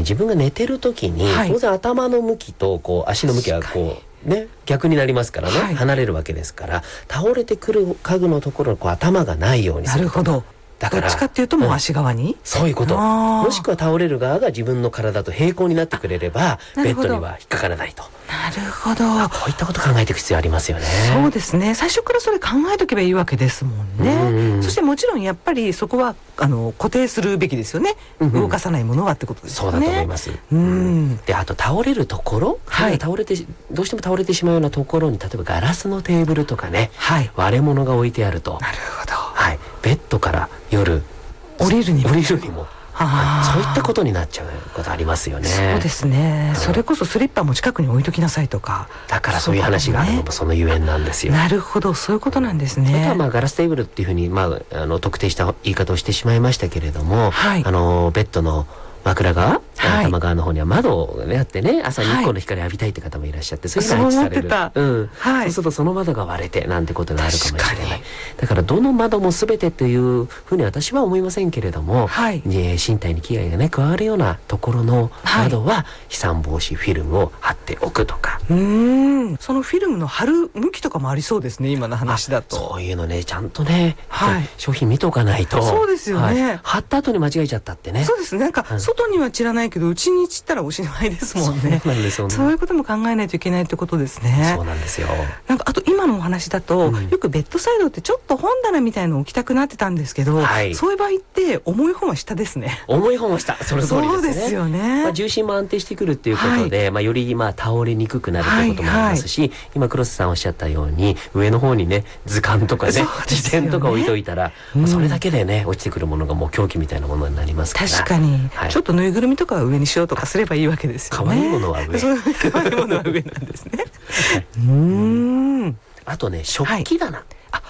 自分が寝てる時に、当然頭の向きとこう足の向きはこうね逆になりますからね、離れるわけですから、倒れてくる家具のところにこう頭がないようにする。 なるほど。だからどっちかっていうともう足側に、 そういうこと。もしくは倒れる側が自分の体と平行になってくれればベッドには引っかからないと。 なるほど。 こういったこと考えていく必要ありますよね。 そうですね。最初からそれ考えとけばいいわけですもんね。そしてもちろんやっぱりそこは固定するべきですよね。動かさないものはってことですよね。 そうだと思います。で、あと倒れるところ、どうしても倒れてしまうようなところに、例えばガラスのテーブルとかね、割れ物が置いてあると、 なるほど。 ベッドから夜降りるにもそういったことになっちゃうことありますよね。 そうですね。それこそスリッパも近くに置いときなさいとか。 だからそういう話があるのもそのゆえんなんですよ。 なるほど、そういうことなんですね。 あとはガラステーブルっていうふうに特定した言い方をしてしまいましたけれども、ベッドの枕側、頭側の方には窓があってね、朝日光の光浴びたいって方もいらっしゃって、そういうのが配置される。そうするとその窓が割れてなんてことがあるかもしれない。だからどの窓も全てというふうに私は思いませんけれども、身体に危害がね加わるようなところの窓は飛散防止フィルムを貼っておくとか。 そのフィルムの貼る向きとかもありそうですね、今の話だと。 そういうのね、ちゃんとね、商品見とかないと。 そうですよね。 貼った後に間違えちゃったってね。 そうですね。なんか外には散らないけど、うちに散ったらおしまいですもんね。そういうことも考えないといけないってことですね。 そうなんですよ。 なんかあと今のお話だと、よくベッドサイドってちょっと本棚みたいの置きたくなってたんですけど、そういう場合って重い本は下ですね。 重い本は下。その通りですね。 そうですよね。 重心も安定してくるっていうことで、より倒れにくくなるということもありますし、今黒瀬さんおっしゃったように上の方にね図鑑とかね辞典とか置いといたら、それだけでね落ちてくるものがもう凶器みたいなものになりますから。 確かに、ちょっとぬいぐるみとかは上にしようとかすればいいわけですよね。 可愛いものは上。 可愛いものは上なんですね。 あとね、食器棚。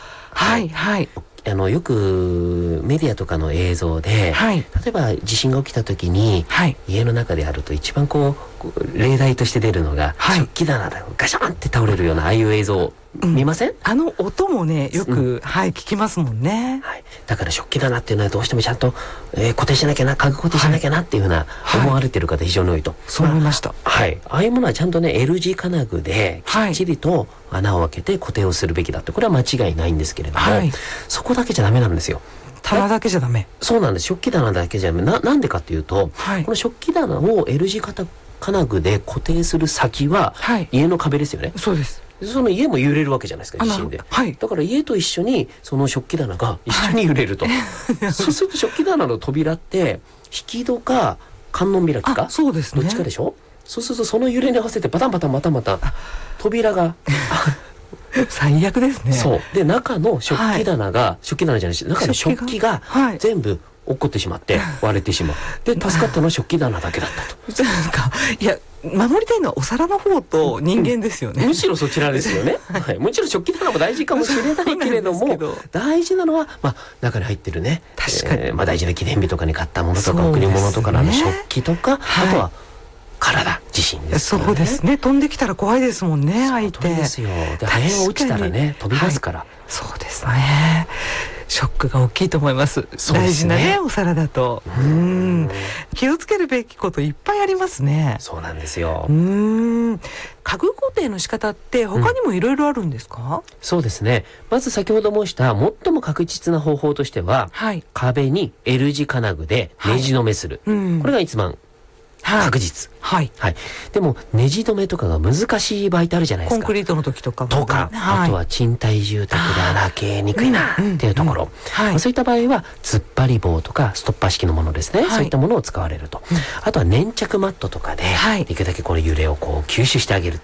よくメディアとかの映像で、例えば地震が起きた時に、家の中であると一番例題として出るのが、食器棚でガシャンって倒れるようなああいう映像見ません？ 音もねよく聞きますもんね。 だから食器棚っていうのはどうしてもちゃんと固定しなきゃな、家具固定しなきゃなっていうふうな思われてる方非常に多いと。 そう思いました。 ああいうものはちゃんとね L 字金具できっちりと穴を開けて固定をするべきだって、これは間違いないんですけれども、そこだけじゃダメなんですよ。 棚だけじゃダメ。 そうなんです。食器棚だけじゃダメ。なんでかっていうと、この食器棚を L 字金具で固定する先は家の壁ですよね。 そうです。 その家も揺れるわけじゃないですか、地震で。だから家と一緒にその食器棚が一緒に揺れると。そうすると食器棚の扉って引き戸か観音開きか、 そうですね、 どっちかでしょ。そうするとその揺れに合わせてバタンバタンまた扉が最悪ですね。 そうで、中の食器棚が、食器棚じゃないし、中の食器が全部落っこってしまって割れてしまう。で助かったのは食器棚だけだったと。 なんかいや、守りたいのはお皿の方と人間ですよね。 むしろそちらですよね。もちろん食器棚も大事かもしれないけれども、大事なのは中に入ってるね、確かに大事な記念日とかに買ったものとか贈り物とかの食器とか、あとは自身ですね。 そうですね。飛んできたら怖いですもんね、相手。 そうですよ。で、破片落ちたらね、飛びますから。 そうですね。ショックが大きいと思います。大事なね、お皿だと。気をつけるべきこといっぱいありますね。 そうなんですよ。 家具固定の仕方って他にもいろいろあるんですか？ そうですね。まず先ほど申した最も確実な方法としては、壁に L 字金具でネジ止めする。これが一番確実。でもネジ止めとかが難しい場合ってあるじゃないですか。 コンクリートの時とかあとは賃貸住宅で穴開けにくいなっていうところ、そういった場合は突っ張り棒とかストッパー式のものですね、そういったものを使われると。あとは粘着マットとかでできるだけこの揺れを吸収してあげるって、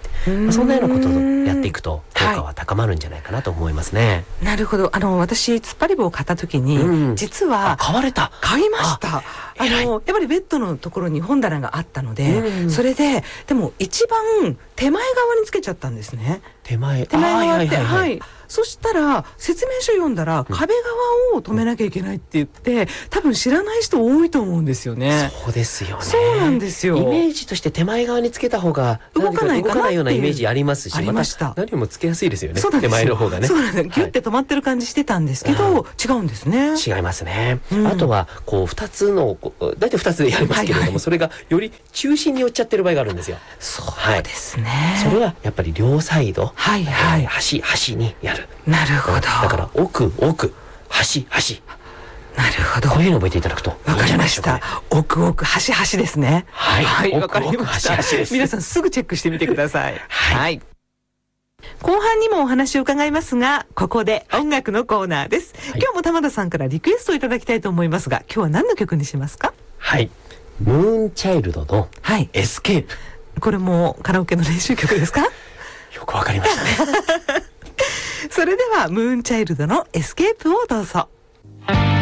そんなようなことをやっていくと効果は高まるんじゃないかなと思いますね。 なるほど。私突っ張り棒を買った時に、実は買いました。やっぱりベッドのところに本棚があったので、それででも一番手前側につけちゃったんですね。 手前側ってそしたら説明書読んだら壁側を止めなきゃいけないって言って、多分知らない人多いと思うんですよね。 そうですよね。 そうなんですよ。 イメージとして手前側につけた方が動かないようなイメージありますし、 ありました。 何もつけやすいですよね。 手前の方がね。 そうなんです。ギュッて止まってる感じしてたんですけど、違うんですね。 違いますね。あとはこう2つの大体2つでやりますけれども、それがより中心に寄っちゃってる場合があるんですよ。 そうですね。 それはやっぱり両サイド、端にやる。 なるほど。 だから奥端。 なるほど。 こういうのを覚えていただくとわかりました。奥端ですね。 はい。 わかりました。皆さんすぐチェックしてみてください。はい。後半にもお話を伺いますが、ここで音楽のコーナーです。今日も玉田さんからリクエストをいただきたいと思いますが、今日は何の曲にしますか？ はい。ムーンチャイルドのエスケープ。 これもカラオケの練習曲ですか？ よくわかりましたね。 それではムーンチャイルドのエスケープをどうぞ。